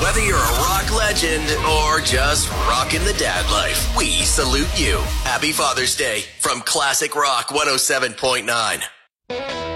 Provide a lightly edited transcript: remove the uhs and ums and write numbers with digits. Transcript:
Whether you're a rock legend or just rocking the dad life, we salute you. Happy Father's Day from Classic Rock 107.9.